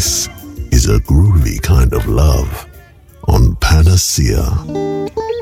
This is a groovy kind of love on Panacea.